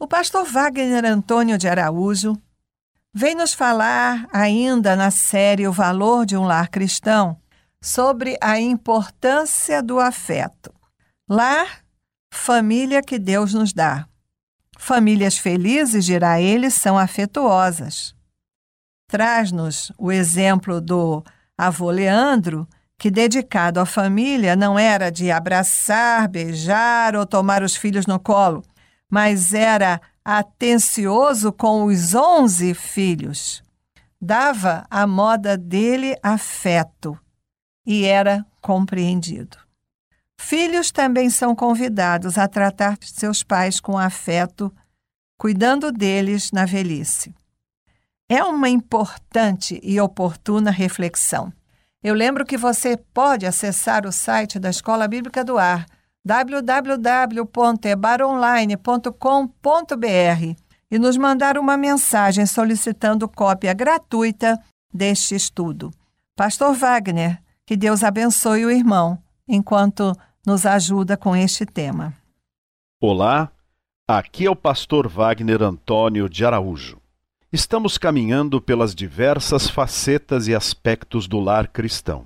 O pastor Wagner Antônio de Araújo vem nos falar, ainda na série O Valor de um Lar Cristão, sobre a importância do afeto. Lar, família que Deus nos dá. Famílias felizes, dirá ele, são afetuosas. Traz-nos o exemplo do avô Leandro, que, dedicado à família, não era de abraçar, beijar ou tomar os filhos no colo, mas era atencioso com os 11 filhos. Dava à moda dele afeto e era compreendido. Filhos também são convidados a tratar seus pais com afeto, cuidando deles na velhice. É uma importante e oportuna reflexão. Eu lembro que você pode acessar o site da Escola Bíblica do Ar, www.ebaronline.com.br, e nos mandar uma mensagem solicitando cópia gratuita deste estudo. Pastor Wagner, que Deus abençoe o irmão, enquanto nos ajuda com este tema. Olá, aqui é o pastor Wagner Antônio de Araújo. Estamos caminhando pelas diversas facetas e aspectos do lar cristão.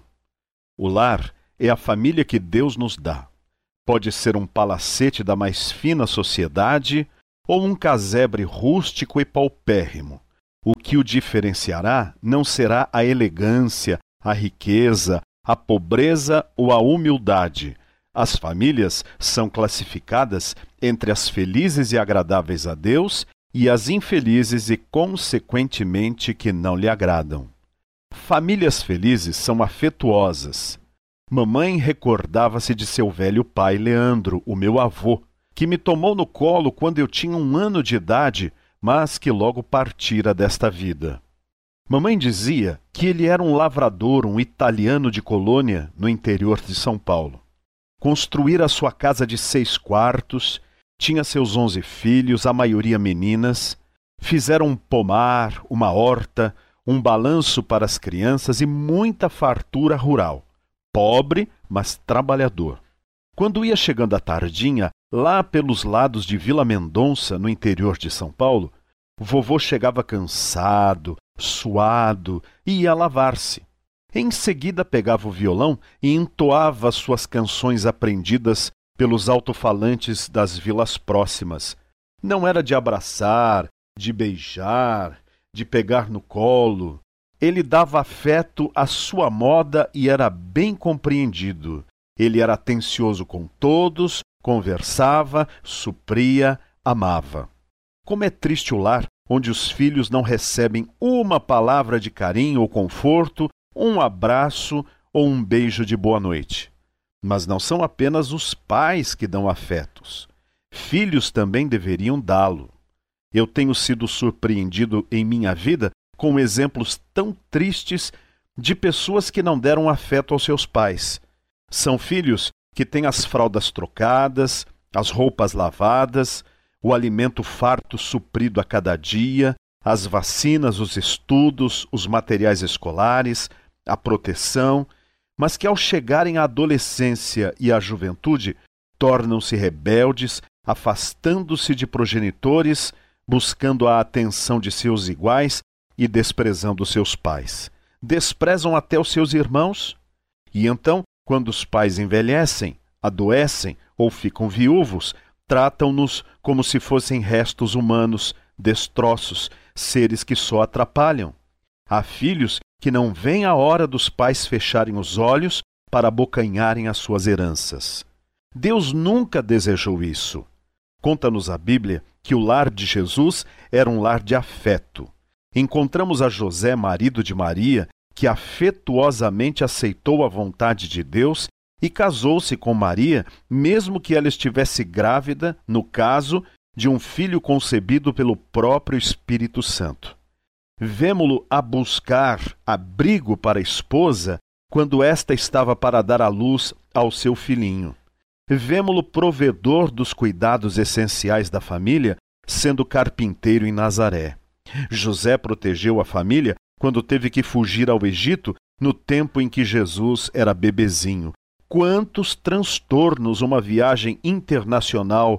O lar é a família que Deus nos dá. Pode ser um palacete da mais fina sociedade ou um casebre rústico e paupérrimo. O que o diferenciará não será a elegância, a riqueza, a pobreza ou a humildade. As famílias são classificadas entre as felizes e agradáveis a Deus e as infelizes e, consequentemente, que não lhe agradam. Famílias felizes são afetuosas. Mamãe recordava-se de seu velho pai Leandro, o meu avô, que me tomou no colo quando eu tinha 1 ano de idade, mas que logo partira desta vida. Mamãe dizia que ele era um lavrador, um italiano de colônia no interior de São Paulo. Construíra sua casa de 6 quartos, tinha seus 11 filhos, a maioria meninas, fizeram um pomar, uma horta, um balanço para as crianças e muita fartura rural. Pobre, mas trabalhador. Quando ia chegando a tardinha, lá pelos lados de Vila Mendonça, no interior de São Paulo, vovô chegava cansado, suado e ia lavar-se. Em seguida pegava o violão e entoava suas canções aprendidas pelos alto-falantes das vilas próximas. Não era de abraçar, de beijar, de pegar no colo. Ele dava afeto à sua moda e era bem compreendido. Ele era atencioso com todos, conversava, supria, amava. Como é triste o lar onde os filhos não recebem uma palavra de carinho ou conforto, um abraço ou um beijo de boa noite. Mas não são apenas os pais que dão afetos. Filhos também deveriam dá-lo. Eu tenho sido surpreendido em minha vida com exemplos tão tristes de pessoas que não deram afeto aos seus pais. São filhos que têm as fraldas trocadas, as roupas lavadas, o alimento farto suprido a cada dia, as vacinas, os estudos, os materiais escolares, a proteção, mas que ao chegarem à adolescência e à juventude, tornam-se rebeldes, afastando-se de progenitores, buscando a atenção de seus iguais e desprezando seus pais. Desprezam até os seus irmãos. E então, quando os pais envelhecem, adoecem ou ficam viúvos, tratam-nos como se fossem restos humanos, destroços, seres que só atrapalham. Há filhos que não veem a hora dos pais fecharem os olhos para abocanharem as suas heranças. Deus nunca desejou isso. Conta-nos a Bíblia que o lar de Jesus era um lar de afeto. Encontramos a José, marido de Maria, que afetuosamente aceitou a vontade de Deus e casou-se com Maria, mesmo que ela estivesse grávida, no caso de um filho concebido pelo próprio Espírito Santo. Vemo-lo a buscar abrigo para a esposa quando esta estava para dar à luz ao seu filhinho. Vemo-lo provedor dos cuidados essenciais da família, sendo carpinteiro em Nazaré. José protegeu a família quando teve que fugir ao Egito no tempo em que Jesus era bebezinho. Quantos transtornos uma viagem internacional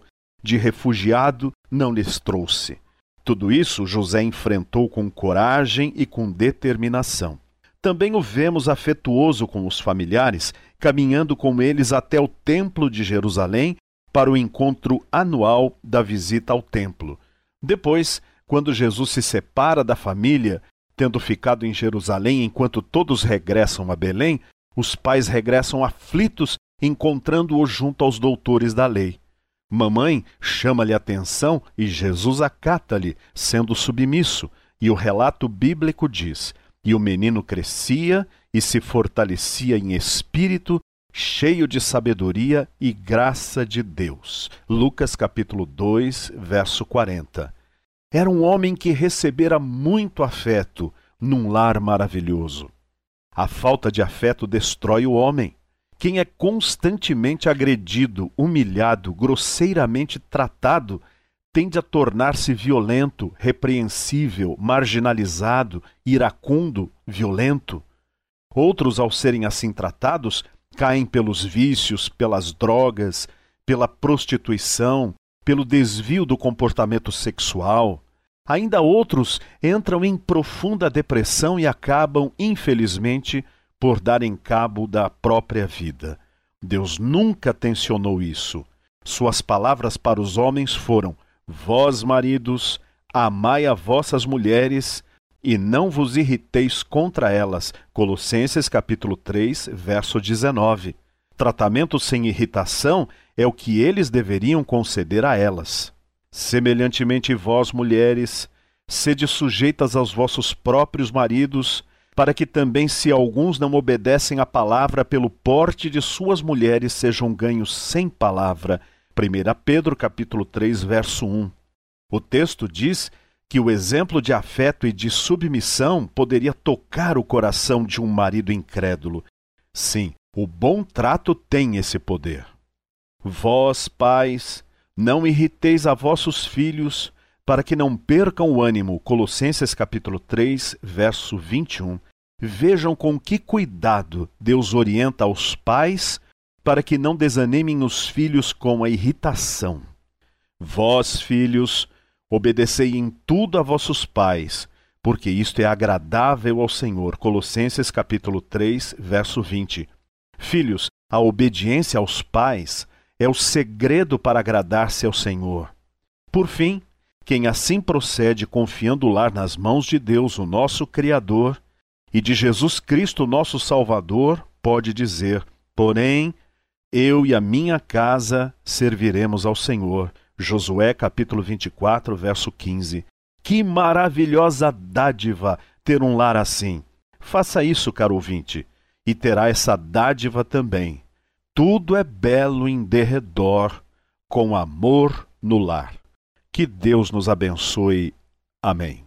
de refugiado não lhes trouxe. Tudo isso José enfrentou com coragem e com determinação. Também o vemos afetuoso com os familiares, caminhando com eles até o Templo de Jerusalém para o encontro anual da visita ao templo. Depois, quando Jesus se separa da família, tendo ficado em Jerusalém enquanto todos regressam a Belém, os pais regressam aflitos, encontrando-o junto aos doutores da lei. Mamãe chama-lhe atenção e Jesus acata-lhe, sendo submisso, e o relato bíblico diz: e o menino crescia e se fortalecia em espírito, cheio de sabedoria e graça de Deus. Lucas capítulo 2, verso 40. Era um homem que recebera muito afeto num lar maravilhoso. A falta de afeto destrói o homem. Quem é constantemente agredido, humilhado, grosseiramente tratado, tende a tornar-se violento, repreensível, marginalizado, iracundo, violento. Outros, ao serem assim tratados, caem pelos vícios, pelas drogas, pela prostituição, pelo desvio do comportamento sexual. Ainda outros entram em profunda depressão e acabam, infelizmente, por darem cabo da própria vida. Deus nunca tensionou isso. Suas palavras para os homens foram: vós, maridos, amai a vossas mulheres e não vos irriteis contra elas. Colossenses capítulo 3, verso 19. Tratamento sem irritação é o que eles deveriam conceder a elas. Semelhantemente, vós, mulheres, sede sujeitas aos vossos próprios maridos, para que também, se alguns não obedecem à palavra, pelo porte de suas mulheres sejam ganhos sem palavra. 1 Pedro capítulo 3, verso 1. O texto diz que o exemplo de afeto e de submissão poderia tocar o coração de um marido incrédulo. Sim, o bom trato tem esse poder. Vós, pais, não irriteis a vossos filhos, para que não percam o ânimo. Colossenses capítulo 3, verso 21. Vejam com que cuidado Deus orienta os pais para que não desanimem os filhos com a irritação. Vós, filhos, obedecei em tudo a vossos pais, porque isto é agradável ao Senhor. Colossenses capítulo 3, verso 20. Filhos, a obediência aos pais é o segredo para agradar-se ao Senhor. Por fim, quem assim procede confiando o lar nas mãos de Deus, o nosso Criador, e de Jesus Cristo, nosso Salvador, pode dizer: porém, eu e a minha casa serviremos ao Senhor. Josué capítulo 24, verso 15. Que maravilhosa dádiva ter um lar assim! Faça isso, caro ouvinte, e terá essa dádiva também. Tudo é belo em derredor, com amor no lar. Que Deus nos abençoe. Amém.